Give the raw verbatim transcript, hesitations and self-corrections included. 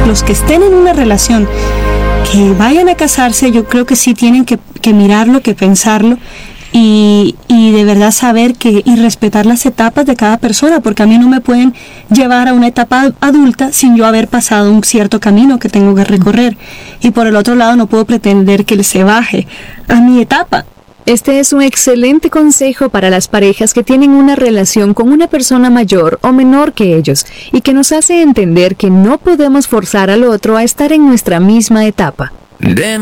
los que estén en una relación, que vayan a casarse, yo creo que sí tienen que, que mirarlo, que pensarlo, y, y de verdad saber que y respetar las etapas de cada persona, porque a mí no me pueden llevar a una etapa adulta sin yo haber pasado un cierto camino que tengo que recorrer, y por el otro lado no puedo pretender que él se baje a mi etapa. Este es un excelente consejo para las parejas que tienen una relación con una persona mayor o menor que ellos y que nos hace entender que no podemos forzar al otro a estar en nuestra misma etapa.